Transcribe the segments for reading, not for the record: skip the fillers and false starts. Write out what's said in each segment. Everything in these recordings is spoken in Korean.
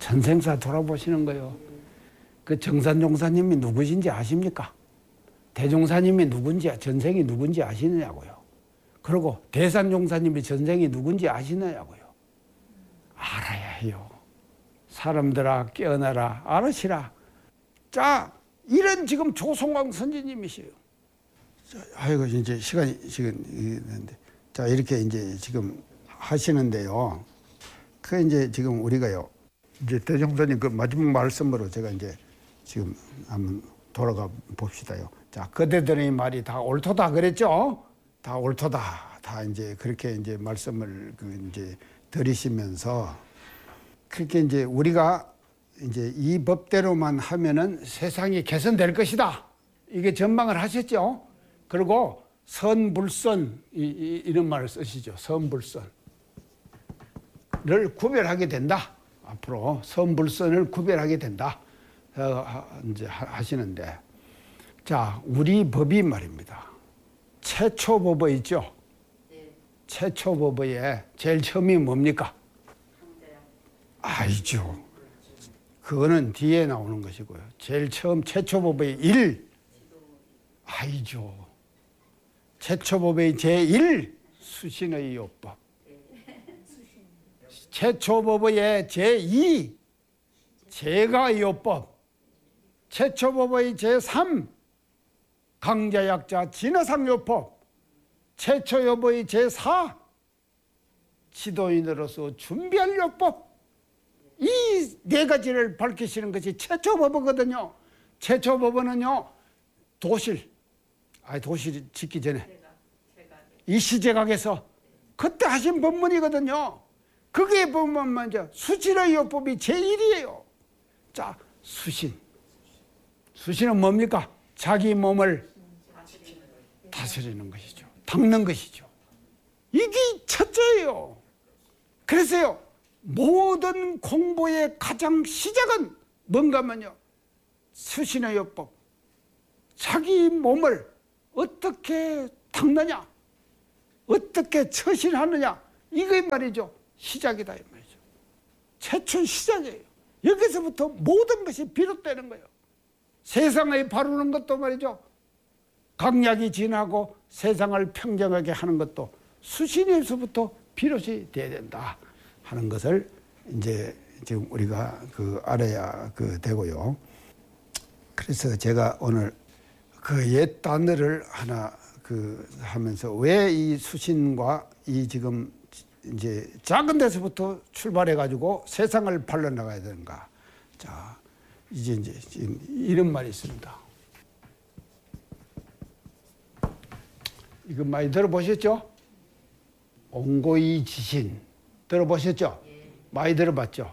전생사 돌아보시는 거예요. 그 정산종사님이 누구신지 아십니까? 대종사님이 누군지, 전생이 누군지 아시느냐고요. 그리고 대산종사님이 전생이 누군지 아시느냐고요. 알아야 해요. 사람들아 깨어나라, 알으시라. 자, 이런 지금 조성광 선지님이시에요. 아이고, 이제 시간이 지금 있는데. 자, 이렇게 이제 지금 하시는데요. 그 이제 지금 우리가요. 이제 대종사님 그 마지막 말씀으로 제가 이제 지금 한번 돌아가 봅시다요. 자, 그대들의 말이 다 옳도다 그랬죠? 다 옳도다. 다 이제 그렇게 이제 말씀을 그 이제 들으시면서 그렇게 이제 우리가 이제 이 법대로만 하면은 세상이 개선될 것이다. 이게 전망을 하셨죠? 그리고 선불선 이런 말을 쓰시죠. 선불선을 구별하게 된다. 앞으로 선불선을 구별하게 된다. 이제 하시는데, 자, 우리 법이 말입니다. 최초 법어 있죠? 네. 최초 법어에 제일 처음이 뭡니까? 아니죠. 그거는 뒤에 나오는 것이고요. 제일 처음 최초 법어의 1. 아니죠. 최초 법어의 제1 수신의 요법. 최초 법어의 제2 제가 요법. 최초 법어의 제3 강자약자 진화상요법. 최초 법어의 제4 지도인으로서 준비할 요법. 이 네 가지를 밝히시는 것이 최초 법어거든요. 최초 법어는요, 도실이 짓기 전에 이 시제각에서 그때 하신 법문이거든요. 그게 보면 먼저 수신의 요법이 제1이에요. 자, 수신은 뭡니까? 자기 몸을 다스리는 것이죠. 닦는 것이죠. 이게 첫째예요. 그래서요, 모든 공부의 가장 시작은 뭔가면요, 수신의 요법. 자기 몸을 어떻게 닦느냐, 어떻게 처신하느냐, 이게 말이죠. 시작이다 이 말이죠. 최초 시작이에요. 여기서부터 모든 것이 비롯되는 거예요. 세상을 바르는 것도 말이죠. 강약이 지나고 세상을 평정하게 하는 것도 수신에서부터 비롯이 돼야 된다 하는 것을 이제 지금 우리가 그 알아야 그 되고요. 그래서 제가 오늘 그 옛 단어를 하나 그 하면서 왜 이 수신과 이 지금 이제 작은 데서부터 출발해 가지고 세상을 발려 나가야 되는가. 자, 이제 지금 이런 말이 있습니다. 이거 많이 들어보셨죠? 옹고이지신 들어보셨죠? 많이 들어봤죠?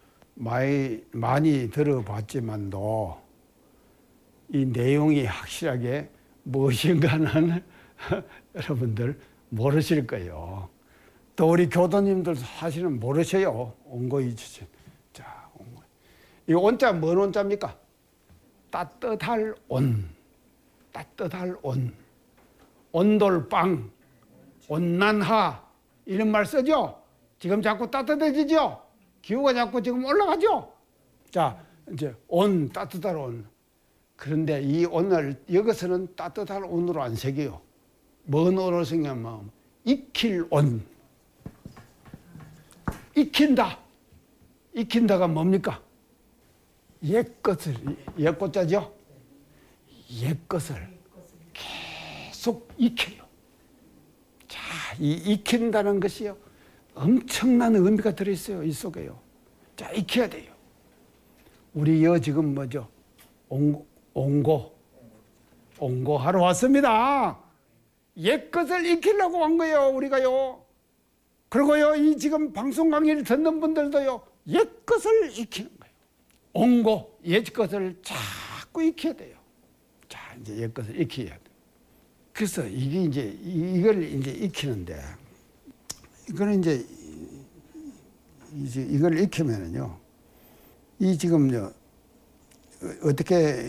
많이 들어봤지만도 이 내용이 확실하게 무엇인가는 여러분들 모르실 거예요. 또 우리 교도님들 사실은 모르셔요. 옹고이지신. 자, 이 온자 뭔 온자입니까? 따뜻할 온. 따뜻할 온. 온돌빵. 온난화. 이런 말 쓰죠? 지금 자꾸 따뜻해지죠? 기후가 자꾸 지금 올라가죠? 자, 이제 온, 따뜻할 온. 그런데 이 온을 여기서는 따뜻한 온으로 안 새겨요. 뭔 온으로 새기냐면 익힐 온. 익힌다. 익힌다가 뭡니까? 옛것을, 옛것자죠? 옛것을 계속 익혀요. 자, 이 익힌다는 것이요, 엄청난 의미가 들어있어요. 이 속에요. 자, 익혀야 돼요. 우리 지금 뭐죠? 옹고하러 왔습니다. 옛것을 익히려고 한 거예요, 우리가요. 그리고요, 이 지금 방송 강의를 듣는 분들도요, 옛것을 익히는 거예요. 옹고, 옛것을 자꾸 익혀야 돼요. 자, 이제 옛것을 익혀야 돼요. 그래서 이게 이걸 이제 익히는데, 이거는 이제 이걸 익히면은요, 이 지금요, 어떻게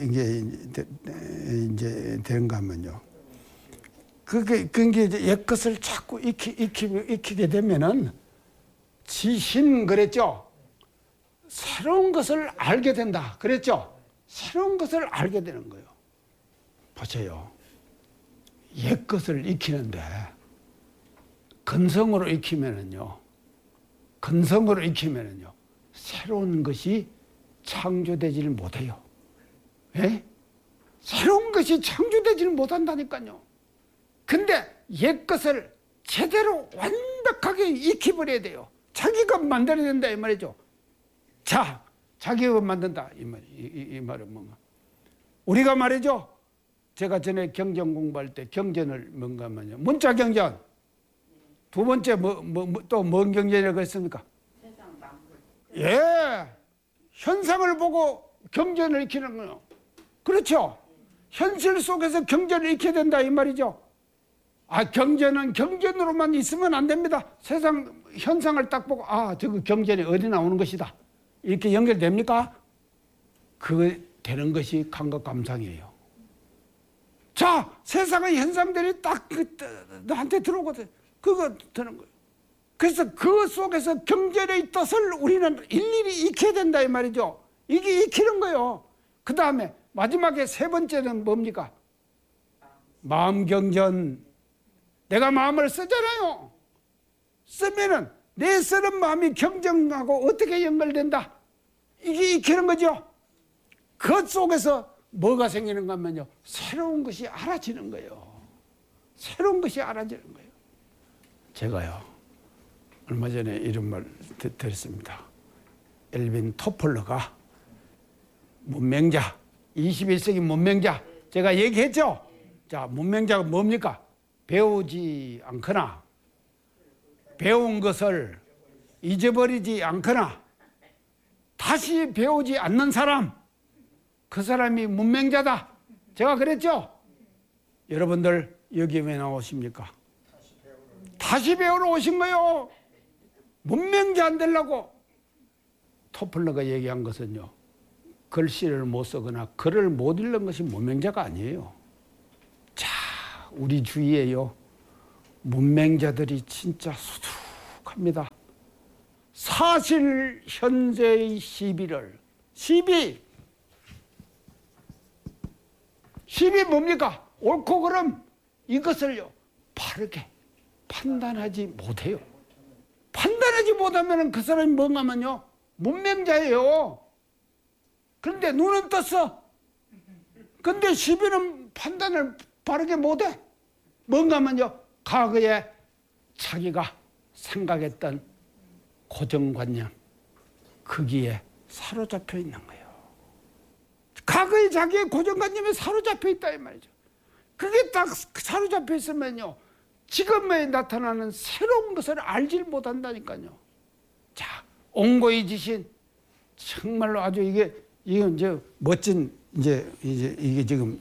이제 되는가 하면요, 그게 이제 옛것을 자꾸 익히게 되면은 지신 그랬죠? 새 새로운 것을 알게 된다. 그랬죠? 새로운 것을 알게 되는 거예요. 보세요. 옛 것을 익히는데 근성으로 익히면은요. 새로운 것이 창조되지를 못해요. 예? 새로운 것이 창조되지를 못한다니까요. 근데 옛 것을 제대로 완벽하게 익혀버려야 돼요. 자기가 만들어야 된다 이 말이죠. 자, 자기가 만든다 이 말은 뭔가. 우리가 말이죠. 제가 전에 경전 공부할 때 경전을 뭔가 하면요. 문자 경전. 두 번째 또 뭔 경전이라고 했습니까? 예. 현상을 보고 경전을 익히는 거예요. 그렇죠? 현실 속에서 경전을 익혀야 된다 이 말이죠. 아, 경전은 경전으로만 있으면 안 됩니다. 세상 현상을 딱 보고 저거 경전이 어디 나오는 것이다. 이렇게 연결됩니까? 그거 되는 것이 감각감상이에요. 자, 세상의 현상들이 딱 너한테 들어오거든. 그거 되는 거예요. 그래서 그 속에서 경전의 뜻을 우리는 일일이 익혀야 된다 이 말이죠. 이게 익히는 거예요. 그 다음에 마지막에 세 번째는 뭡니까? 마음경전. 내가 마음을 쓰잖아요. 쓰면은 내 쓰는 마음이 경전하고 어떻게 연결된다? 이게 익히는 거죠. 그 속에서 뭐가 생기는가 하면요. 새로운 것이 알아지는 거예요. 새로운 것이 알아지는 거예요. 제가요. 얼마 전에 이런 말 들었습니다. 엘빈 토플러가 문맹자, 21세기 문맹자, 제가 얘기했죠? 자, 문맹자가 뭡니까? 배우지 않거나 배운 것을 잊어버리지 않거나 다시 배우지 않는 사람, 그 사람이 문맹자다. 제가 그랬죠? 여러분들 여기 왜 나오십니까? 다시 배우러 오신 거요. 문맹자 안 되려고. 토플러가 얘기한 것은요. 글씨를 못 쓰거나 글을 못 읽는 것이 문맹자가 아니에요. 자, 우리 주위에요. 문맹자들이 진짜 수두룩합니다. 사실 현재의 시비를 시비 뭡니까? 옳고 그름 이것을요 바르게 판단하지 못해요. 판단하지 못하면 그 사람이 뭔가 하면요 문맹자예요. 그런데 눈은 떴어. 근데 시비는 판단을 바르게 못해. 뭔가 하면요 과거에 자기가 생각했던 고정관념 거기에 사로잡혀 있는 거예요. 과거에 자기의 고정관념에 사로잡혀 있다 이 말이죠. 그게 딱 사로잡혀 있으면요 지금에 나타나는 새로운 것을 알질 못한다니까요. 자, 옹고의 지신 정말로 아주 이게 이제 멋진 이게 지금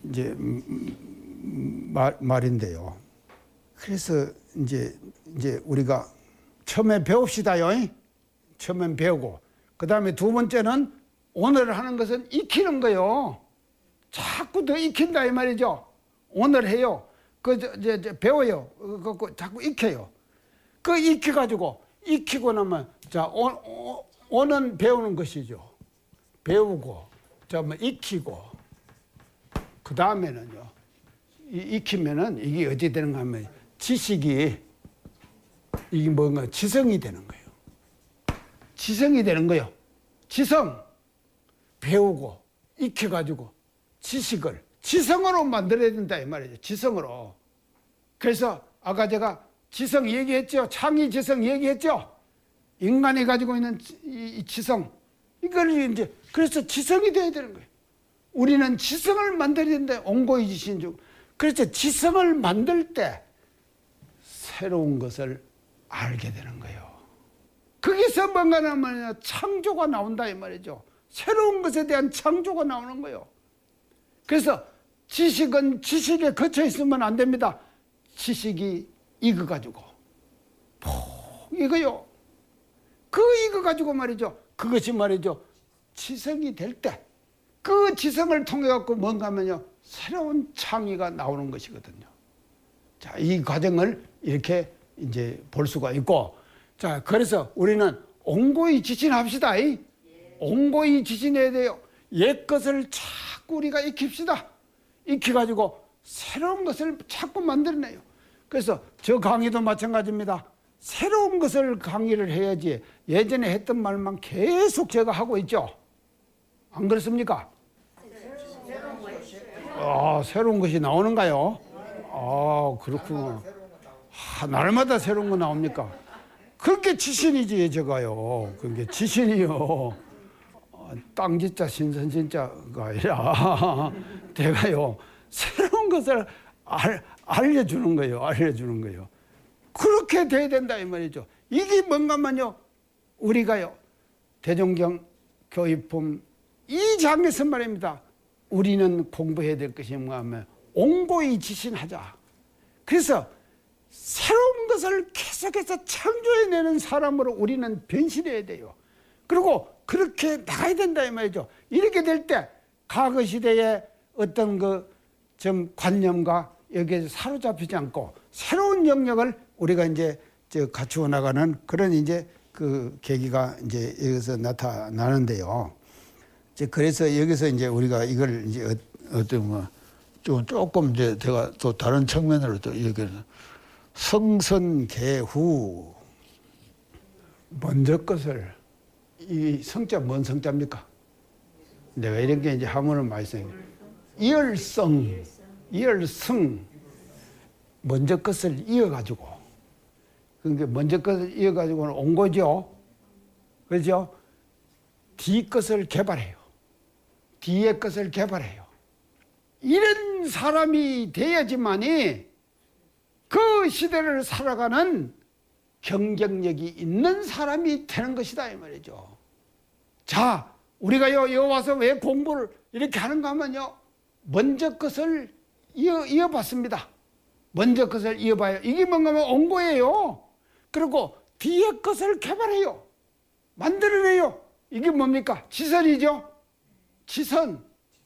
말인데요. 그래서 이제 우리가 처음에 배웁시다요. 처음엔 배우고 그 다음에 두 번째는 오늘 하는 것은 익히는 거요. 자꾸 더 익힌다 이 말이죠. 오늘 해요. 배워요. 자꾸 익혀요. 그 익히고 나면 자 오는 배우는 것이죠. 배우고 익히고 그 다음에는요. 익히면은 이게 어떻게 되는가 하면 지식이 이게 뭔가 지성이 되는 거예요. 지성이 되는 거예요. 지성 배우고 익혀가지고 지식을 지성으로 만들어야 된다 이 말이죠. 지성으로. 그래서 아까 제가 지성 얘기했죠. 창의 지성 얘기했죠. 인간이 가지고 있는 이 지성 이걸 이제 그래서 지성이 돼야 되는 거예요. 우리는 지성을 만들어야 된다. 옹고의 지신 중. 그래서 지성을 만들 때 새로운 것을 알게 되는 거예요. 거기서 뭔가 하면 창조가 나온다 이 말이죠. 새로운 것에 대한 창조가 나오는 거예요. 그래서 지식은 지식에 거쳐 있으면 안 됩니다. 지식이 익어가지고 이거요. 그 익어가지고 말이죠. 그것이 말이죠. 지성이 될 때 그 지성을 통해 갖고 뭔가 하면요 새로운 창의가 나오는 것이거든요. 자, 이 과정을 이렇게 이제 볼 수가 있고, 자, 그래서 우리는 옹고의 지신합시다. 옹고이 지신해야 돼요. 옛 것을 자꾸 우리가 익힙시다. 익혀가지고 새로운 것을 자꾸 만들어내요. 그래서 저 강의도 마찬가지입니다. 새로운 것을 강의를 해야지 예전에 했던 말만 계속 제가 하고 있죠. 안 그렇습니까? 새로운 것이 나오는가요? 그렇구나. 날마다 새로운 거 나옵니까? 그게 지신이지, 제가요. 그게 지신이요. 땅지자 신선진자가 아니라 내가요 새로운 것을 알려주는 거예요. 알려주는 거예요. 그렇게 돼야 된다 이 말이죠. 이게 뭔가만요, 우리가요 대종경 교육품 이 장에서 말입니다. 우리는 공부해야 될 것이 뭔가 하면 옹고이 지신하자. 그래서 새로운 것을 계속해서 창조해내는 사람으로 우리는 변신해야 돼요. 그리고 그렇게 나가야 된다 이 말이죠. 이렇게 될 때 과거 시대의 어떤 좀 관념과 여기에 사로잡히지 않고 새로운 영역을 우리가 이제 갖추어 나가는 그런 이제 그 계기가 이제 여기서 나타나는데요. 이제 그래서 여기서 이제 우리가 이걸 이제 어떤 조금 이제 제가 또 다른 측면으로 또 얘기를 성선계후 먼저 것을 이 성자 뭔 성자입니까? 내가 이런 게 이제 하문을 많이 써요. 이열성 먼저 것을 이어가지고 그러니까 먼저 것을 이어가지고는 온 거죠. 그렇죠? 뒤 것을 개발해요. 뒤의 것을 개발해요. 이런 사람이 돼야지만이 그 시대를 살아가는 경쟁력이 있는 사람이 되는 것이다 이 말이죠. 자, 우리가 여기 와서 왜 공부를 이렇게 하는가 하면요, 먼저 것을 이어봤습니다. 먼저 것을 이어봐요. 이게 뭔가 하면 온 거예요. 그리고 뒤에 것을 개발해요. 만들어내요. 이게 뭡니까? 지선이죠. 지선.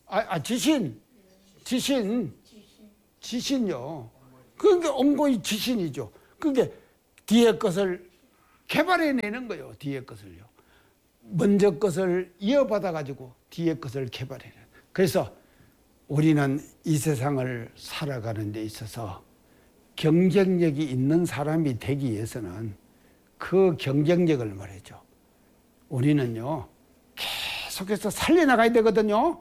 지신요. 그게 온고의 지신이죠. 그게 뒤에 것을 개발해내는 거예요. 뒤에 것을요. 먼저 것을 이어받아가지고 뒤에 것을 개발해내는. 그래서 우리는 이 세상을 살아가는 데 있어서 경쟁력이 있는 사람이 되기 위해서는 그 경쟁력을 말이죠. 우리는요, 계속해서 살려나가야 되거든요.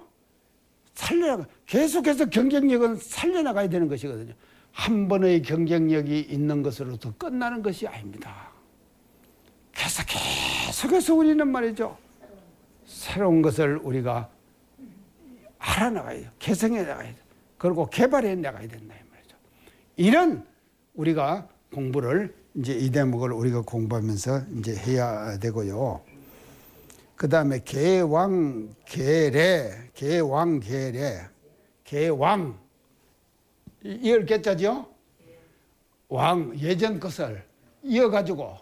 계속해서 경쟁력은 살려나가야 되는 것이거든요. 한 번의 경쟁력이 있는 것으로도 끝나는 것이 아닙니다. 그래서 계속해서 우리는 말이죠, 새로운 것을 우리가 알아나가야 돼요. 개성해 나가야 돼요. 그리고 개발해 나가야 된다 이 말이죠. 이런 우리가 공부를 이제 이 대목을 우리가 공부하면서 이제 해야 되고요. 그 다음에 개왕 이을 개자죠. 왕 예전 것을 이어가지고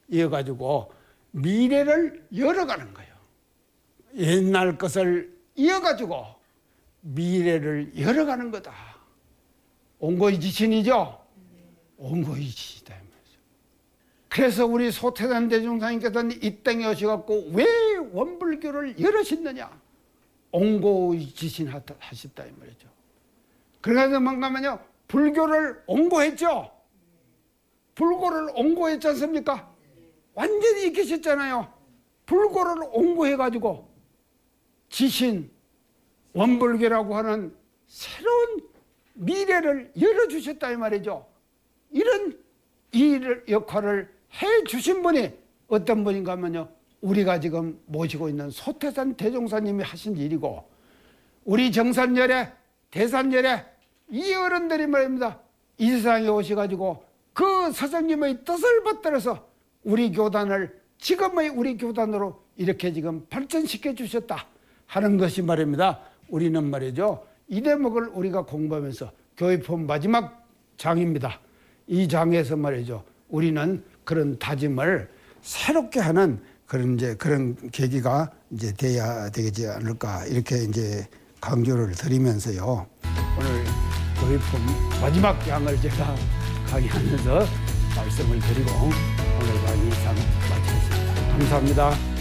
미래를 열어가는 거예요. 옛날 것을 이어가지고 미래를 열어가는 거다. 온고의 지신이죠. 온고의 지시다. 그래서 우리 소태산 대종사님께서는 이 땅에 오셔갖고 왜 원불교를 열으셨느냐? 온고의 지신하셨다 이 말이죠. 그래서 뭔가 하면요, 불교를 온고했죠. 불교를 온고했지 않습니까? 완전히 익히셨잖아요. 불교를 온고해가지고 지신, 원불교라고 하는 새로운 미래를 열어주셨다 이 말이죠. 이런 이 역할을 해주신 분이 어떤 분인가 하면요, 우리가 지금 모시고 있는 소태산 대종사님이 하신 일이고, 우리 정산열애, 대산열애 이 어른들이 말입니다, 이 세상에 오셔가지고 그 스승님의 뜻을 받들어서 우리 교단을 지금의 우리 교단으로 이렇게 지금 발전시켜 주셨다 하는 것이 말입니다. 우리는 말이죠, 이 대목을 우리가 공부하면서 교육품 마지막 장입니다. 이 장에서 말이죠, 우리는 그런 다짐을 새롭게 하는 그런 계기가 이제 돼야 되지 않을까, 이렇게 이제 강조를 드리면서요, 오늘 교육품 마지막 장을 제가 강의하면서 말씀을 드리고 오늘 강의 이상 마치겠습니다. 감사합니다.